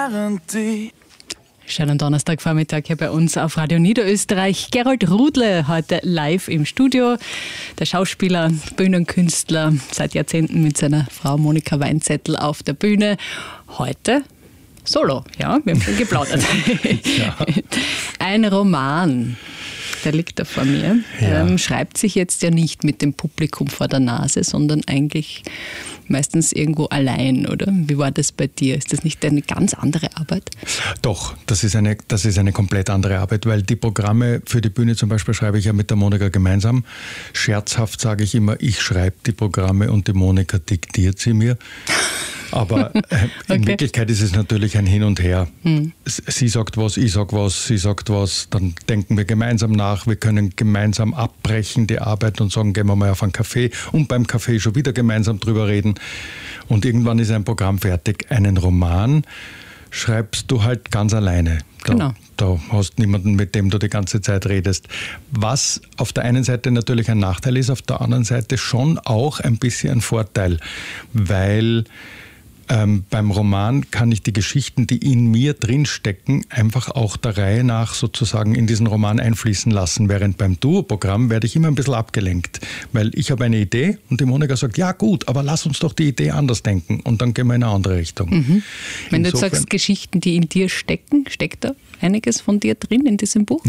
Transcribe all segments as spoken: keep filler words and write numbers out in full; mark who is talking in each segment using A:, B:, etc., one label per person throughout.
A: Garantie.
B: Schönen Donnerstagvormittag hier bei uns auf Radio Niederösterreich. Gerold Rudle heute live im Studio. Der Schauspieler, Bühnenkünstler, seit Jahrzehnten mit seiner Frau Monika Weinzettel auf der Bühne. Heute solo, ja, wir haben schon geplaudert. Ja. Ein Roman, der liegt da vor mir, ja. ähm, schreibt sich jetzt ja nicht mit dem Publikum vor der Nase, sondern eigentlich meistens irgendwo allein, oder? Wie war das bei dir? Ist das nicht eine ganz andere Arbeit?
C: Doch, das ist eine, das ist eine komplett andere Arbeit, weil die Programme für die Bühne zum Beispiel schreibe ich ja mit der Monika gemeinsam. Scherzhaft sage ich immer, ich schreibe die Programme und die Monika diktiert sie mir. Aber äh, in okay. Wirklichkeit ist es natürlich ein Hin und Her. Hm. Sie sagt was, ich sag was, sie sagt was, dann denken wir gemeinsam nach, wir können gemeinsam abbrechen die Arbeit und sagen, gehen wir mal auf einen Kaffee und beim Kaffee schon wieder gemeinsam drüber reden und irgendwann ist ein Programm fertig. Einen Roman schreibst du halt ganz alleine. Da, genau. Da hast niemanden, mit dem du die ganze Zeit redest. Was auf der einen Seite natürlich ein Nachteil ist, auf der anderen Seite schon auch ein bisschen ein Vorteil, weil Ähm, beim Roman kann ich die Geschichten, die in mir drinstecken, einfach auch der Reihe nach sozusagen in diesen Roman einfließen lassen. Während beim Duo-Programm werde ich immer ein bisschen abgelenkt, weil ich habe eine Idee und die Monika sagt, ja gut, aber lass uns doch die Idee anders denken und dann gehen wir in eine andere Richtung.
B: Mhm. Wenn Insofern, du jetzt sagst, Geschichten, die in dir stecken, steckt da einiges von dir drin in diesem Buch?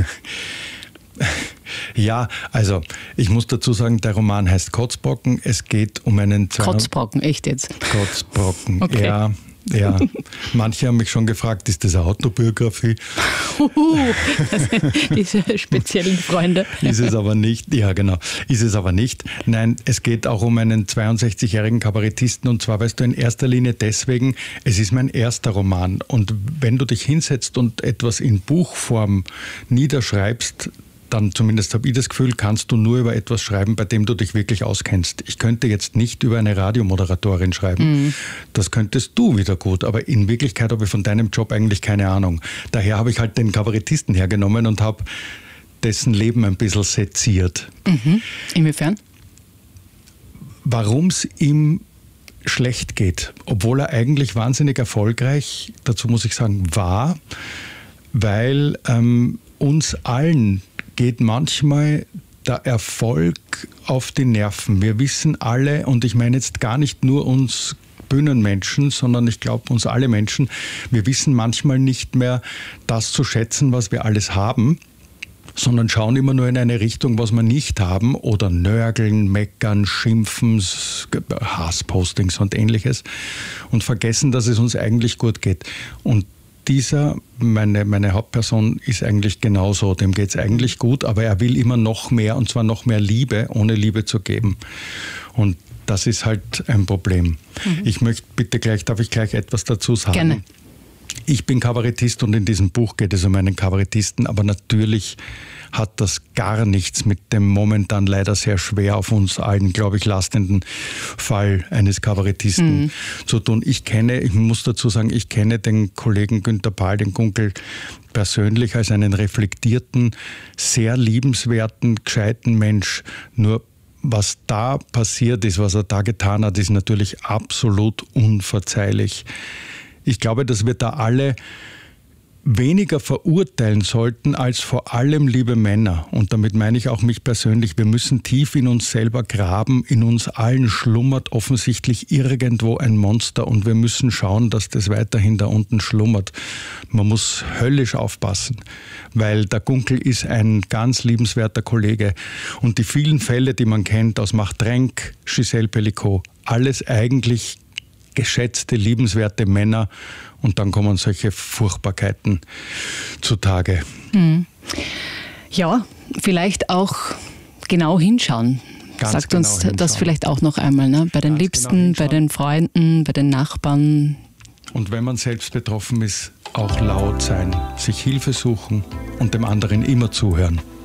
C: Ja, also ich muss dazu sagen, der Roman heißt Kotzbrocken. Es geht um einen...
B: Kotzbrocken, echt jetzt?
C: Kotzbrocken,
B: okay.
C: ja. Ja, manche haben mich schon gefragt, ist das eine Autobiografie?
B: Uhu, diese speziellen Freunde.
C: Ist es aber nicht, ja genau, ist es aber nicht. Nein, es geht auch um einen zweiundsechzigjährigen Kabarettisten und zwar, weißt du, in erster Linie deswegen, es ist mein erster Roman und wenn du dich hinsetzt und etwas in Buchform niederschreibst, dann zumindest habe ich das Gefühl, kannst du nur über etwas schreiben, bei dem du dich wirklich auskennst. Ich könnte jetzt nicht über eine Radiomoderatorin schreiben. Mhm. Das könntest du wieder gut, aber in Wirklichkeit habe ich von deinem Job eigentlich keine Ahnung. Daher habe ich halt den Kabarettisten hergenommen und habe dessen Leben ein bisschen seziert.
B: Mhm. Inwiefern?
C: Warum es ihm schlecht geht, obwohl er eigentlich wahnsinnig erfolgreich, dazu muss ich sagen, war, weil ähm, uns allen geht manchmal der Erfolg auf die Nerven. Wir wissen alle, und ich meine jetzt gar nicht nur uns Bühnenmenschen, sondern ich glaube uns alle Menschen, wir wissen manchmal nicht mehr das zu schätzen, was wir alles haben, sondern schauen immer nur in eine Richtung, was wir nicht haben oder nörgeln, meckern, schimpfen, Hasspostings und Ähnliches und vergessen, dass es uns eigentlich gut geht. Und Dieser, meine, meine Hauptperson, ist eigentlich genauso. Dem geht es eigentlich gut, aber er will immer noch mehr, und zwar noch mehr Liebe, ohne Liebe zu geben. Und das ist halt ein Problem. Mhm. Ich möchte bitte gleich, darf ich gleich etwas dazu sagen?
B: Gerne.
C: Ich bin Kabarettist und in diesem Buch geht es um einen Kabarettisten, aber natürlich hat das gar nichts mit dem momentan leider sehr schwer auf uns allen, glaube ich, lastenden Fall eines Kabarettisten mhm. zu tun. Ich kenne, ich muss dazu sagen, ich kenne den Kollegen Günter Pahl, den Gunkel, persönlich als einen reflektierten, sehr liebenswerten, gescheiten Mensch. Nur was da passiert ist, was er da getan hat, ist natürlich absolut unverzeihlich. Ich glaube, dass wir da alle weniger verurteilen sollten als vor allem liebe Männer. Und damit meine ich auch mich persönlich. Wir müssen tief in uns selber graben. In uns allen schlummert offensichtlich irgendwo ein Monster und wir müssen schauen, dass das weiterhin da unten schlummert. Man muss höllisch aufpassen, weil der Gunkel ist ein ganz liebenswerter Kollege. Und die vielen Fälle, die man kennt aus Machtrenk, Giselle Pellicot, alles eigentlich geschätzte, liebenswerte Männer und dann kommen solche Furchtbarkeiten zutage.
B: Mhm. Ja, vielleicht auch genau hinschauen.
C: Ganz
B: Sagt
C: genau
B: uns
C: hinschauen.
B: Das vielleicht auch noch einmal, ne? Bei den
C: Ganz
B: Liebsten,
C: genau
B: bei den Freunden, bei den Nachbarn.
C: Und wenn man selbst betroffen ist, auch laut sein, sich Hilfe suchen und dem anderen immer zuhören.